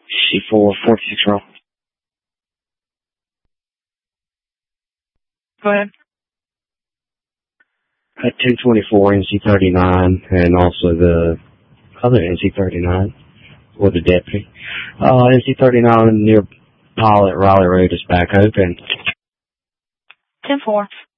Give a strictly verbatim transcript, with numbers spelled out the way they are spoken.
C four, forty-six roll. Go ahead. At two twenty-four N C thirty-nine, and also the other N C thirty-nine, or the deputy. Uh, N C thirty-nine near Pilot Raleigh Road is back open. ten four.